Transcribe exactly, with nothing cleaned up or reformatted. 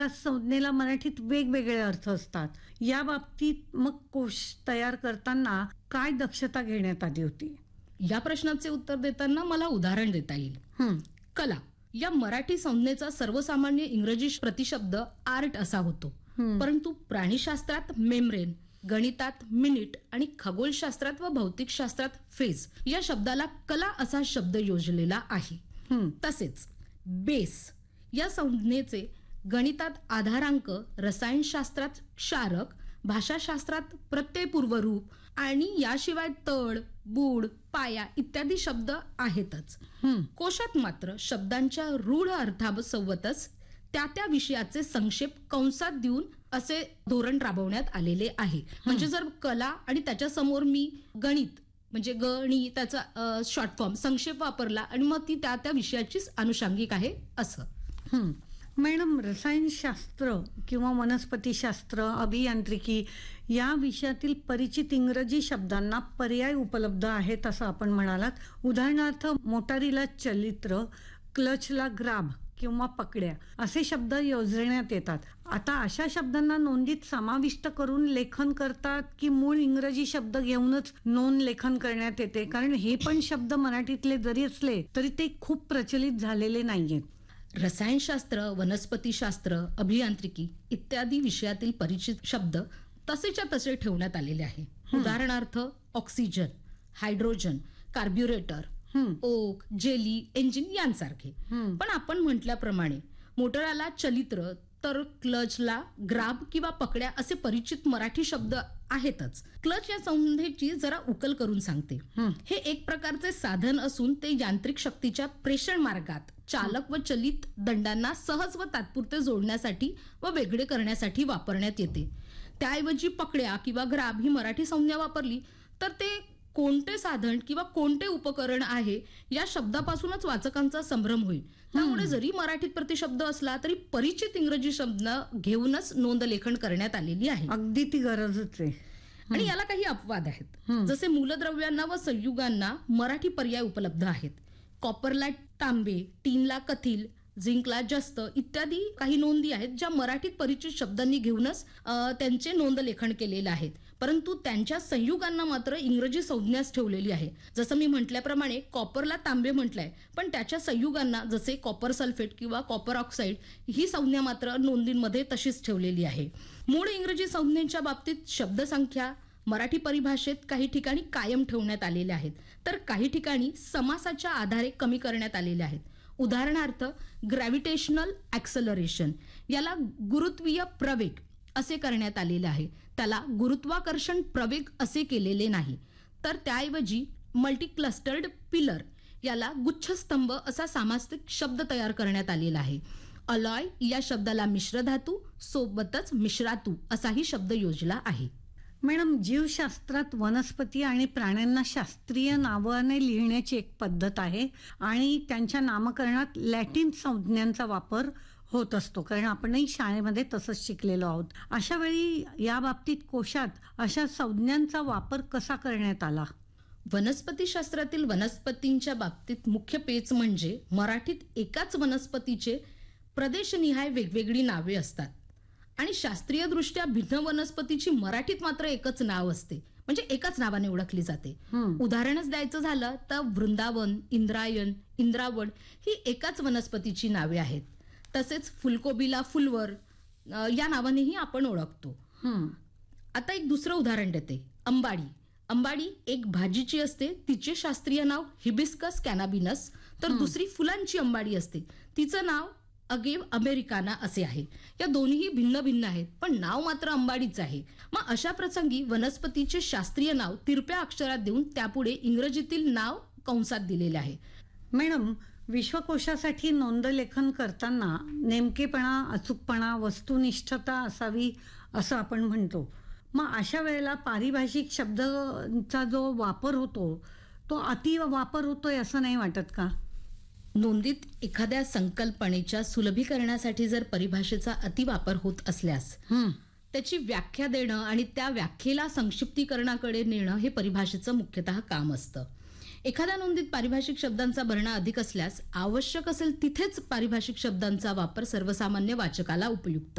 संज्ञेला मराठीत वेगवेगळे अर्थ असतात. या बाबतीत मग कोश तयार करताना काय दक्षता घेण्यात आली होती? या प्रश्नाचे उत्तर देताना मला उदाहरण देता येईल. हं, कला या मराठी संज्ञेचा सर्वसामान्य इंग्रजी प्रतिशब्द आर्ट असा होतो. परंतु प्राणीशास्त्रात मेम्ब्रेन, गणितात मिनिट आणि खगोलशास्त्रात व भौतिकशास्त्रात फेज या शब्दाला कला असा शब्द योजलेला आहे. हं, तसेच बेस या संज्ञेचे गणितात आधारांक, रसायनशास्त्रात क्षारक, भाषाशास्त्रात प्रत्ययपूर्वरूप आणि याशिवाय तळ, बूड, पाया इत्यादी शब्द आहेतच. हं. कोशात मात्र शब्दांच्या रूढ अर्थासोबतच त्या त्या विषयाचे संक्षेप कंसात देऊन असे धोरण राबवण्यात आलेले आहे. म्हणजे जर कला आणि त्याच्या समोर मी गणित म्हणजे गणी त्याचा शॉर्ट फॉर्म संक्षेप वापरला आणि मग ती त्या त्या विषयाचीच अनुषंगिक आहे असं. हं. मॅडम, रसायनशास्त्र किंवा वनस्पतीशास्त्र, अभियांत्रिकी या विषयातील परिचित इंग्रजी शब्दांना पर्याय उपलब्ध आहेत असं आपण म्हणालात. उदाहरणार्थ मोटारीला चलित्र, क्लचला ग्राब किंवा पकड्या असे शब्द योजण्यात येतात. आता अशा शब्दांना नोंदीत समाविष्ट करून लेखन करतात की मूळ इंग्रजी शब्द घेऊनच नोंद लेखन करण्यात येते? कारण हे पण शब्द मराठीतले जरी असले तरी ते खूप प्रचलित झालेले नाहीयेत. रसायनशास्त्र, वनस्पतीशास्त्र, अभियांत्रिकी इत्यादी विषयातील परिचित शब्द तसेच्या तसे ठेवण्यात आलेले आहे. उदाहरणार्थ oxygen, hydrogen, कार्ब्युरेटर, okay, jelly, engine यांसारखे. पण आपण म्हटल्याप्रमाणे मोटराला चलित्र तर क्लचला ग्राब किंवा पकड्या असे परिचित मराठी शब्द आहेतच. क्लच या संज्ञेची जरा उकल करून सांगते. हे एक प्रकारचे साधन असून ते यांत्रिक शक्तीच्या प्रेषण मार्गात चालक व चलित दंडांना सहज व तात्पुरते जोडण्यासाठी व वेगळे करण्यासाठी वापरण्यात येते. त्याऐवजी पकड्या किंवा ग्राब ही मराठी संज्ञा वापरली तर ते कोणते साधन किंवा कोणते उपकरण आहे या शब्दापासूनच वाचकांचा संभ्रम होईल. त्यामुळे जरी मराठीत प्रतिशब्द असला तरी परिचित इंग्रजी शब्द घेऊनच नोंद लेखन करण्यात आलेली आहे. अगदी ती गरजच आहे. आणि याला काही अपवाद आहेत. जसे मूलद्रव्यांना व संयुगांना मराठी पर्याय उपलब्ध आहेत. कॉपरला तांबे, टीनला कथील, झिंकला जस्त इत्यादी काही नोंदी आहेत ज्या मराठीत परिचित शब्दांनी घेऊनच त्यांचे नोंद लेखन केलेले आहेत. परंतु त्यांच्या संयुगांना मात्र इंग्रजी संज्ञाच ठेवलेली आहे. जसं मी म्हटल्याप्रमाणे कॉपरला तांबे म्हटलंय पण त्याच्या संयुगांना जसे कॉपर सल्फेट किंवा कॉपर ऑक्साईड ही संज्ञा मात्र नोंदींमध्ये तशीच ठेवलेली आहे. मूळ इंग्रजी संज्ञेच्या बाबतीत शब्दसंख्या मराठी परिभाषेत काही ठिकाणी कायम ठेवण्यात आलेल्या आहेत तर काही ठिकाणी समासाच्या आधारे कमी करण्यात आलेल्या आहेत. उदाहरणार्थ ग्रॅव्हिटेशनल ॲक्सलरेशन याला गुरुत्वीय प्रवेग असे करण्यात आलेले आहे. त्याला गुरुत्वाकर्षण प्रवेग असे केलेले नाही. तर त्याऐवजी मल्टी क्लस्टर्ड पिलर याला गुच्छस्तंभ असा सामासिक शब्द तयार करण्यात आलेला आहे. अलॉय या शब्दाला मिश्रधातू सोबतच मिश्रातू असाही शब्द योजला आहे. मॅडम, जीवशास्त्रात वनस्पती आणि प्राण्यांना शास्त्रीय नावाने लिहिण्याची एक पद्धत आहे आणि त्यांच्या नामकरणात लॅटिन संज्ञांचा वापर होत असतो. कारण आपणही शाळेमध्ये तसंच शिकलेलो आहोत. अशा वेळी या बाबतीत कोशात अशा संज्ञांचा वापर कसा करण्यात आला? वनस्पतीशास्त्रातील वनस्पतींच्या बाबतीत मुख्य पेच म्हणजे मराठीत एकाच वनस्पतीचे प्रदेशनिहाय वेगवेगळी नावे असतात आणि शास्त्रीय दृष्ट्या भिन्न वनस्पतीची मराठीत मात्र एकच नाव असते. म्हणजे एकाच नावाने ओळखली जाते. उदाहरणच द्यायचं झालं तर वृंदावन, इंद्रायण, इंद्रावण ही एकाच वनस्पतीची नावे आहेत. तसेच फुलकोबीला फुलवर या नावानेही आपण ओळखतो. आता एक दुसरं उदाहरण देते. अंबाडी. अंबाडी एक भाजीची असते. तिचे शास्त्रीय नाव हिबिस्कस कॅनाबिनस तर दुसरी फुलांची अंबाडी असते. तिचं नाव अगेव अमेरिकाना असे आहे. या दोन्ही भिन्न भिन्न आहेत पण नाव मात्र अंबाडीच आहे. मग अशा प्रसंगी वनस्पतीचे शास्त्रीय नाव तिरप्या अक्षरात देऊन त्यापुढे इंग्रजीतील नाव कंसात दिलेले आहे. मॅडम, विश्वकोशासाठी नोंदलेखन करताना नेमकेपणा, अचूकपणा, वस्तुनिष्ठता असावी असं आपण म्हणतो. मग अशा वेळेला पारिभाषिक शब्दांचा जो वापर होतो तो अति वापर होतोय असं नाही वाटत का? नोंदीत एखाद्या संकल्पनेच्या सुलभीकरणासाठी जर परिभाषेचा अतिवापर होत असल्यास त्याची व्याख्या देणं आणि त्या व्याख्येला संक्षिप्तीकरणाकडे नेणं हे परिभाषेचं मुख्यतः काम असतं. एखाद्या नोंदीत पारिभाषिक शब्दांचा भरणा अधिक असल्यास आवश्यक असेल तिथेच पारिभाषिक शब्दांचा वापर सर्वसामान्य वाचकाला उपयुक्त.